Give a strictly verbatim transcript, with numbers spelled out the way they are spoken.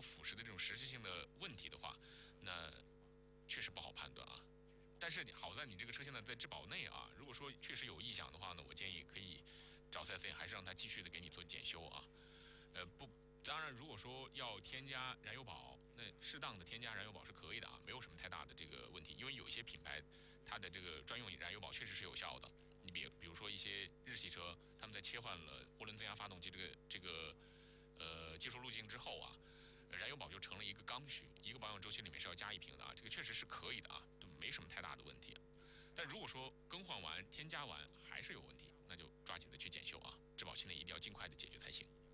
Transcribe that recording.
腐蚀的这种实质性的问题的话，那确实不好判断啊。但是好在你这个车现在在质保内啊，如果说确实有异响的话呢，我建议可以找 四 S 店，还是让他继续的给你做检修啊。呃，不，当然如果说要添加燃油宝，那适当的添加燃油宝是可以的啊，没有什么太大的这个问题。因为有一些品牌它的这个专用燃油宝确实是有效的。你比比如说一些日系车，他们在切换了涡轮增压发动机这个这个呃技术路径之后啊，燃油宝就成了一个刚需，一个保养周期里面是要加一瓶的啊，这个确实是可以的啊，没什么太大的问题。但如果说更换完、添加完还是有问题，那就抓紧的去检修啊，质保期内一定要尽快的解决才行。